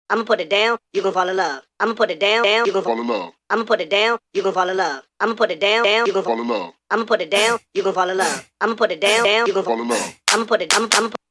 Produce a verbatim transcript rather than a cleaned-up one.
I'ma put it down, you gon' fall in love. I'ma put it down, down, you gon' fall in love. I'ma put it down, you gon' fall in love. I'ma put it down, down, you gon' fall in love. I'ma put it down, you gon' fall in love. I'ma put it down, down, you gon' fall in love. I'ma put it, I'ma, I'ma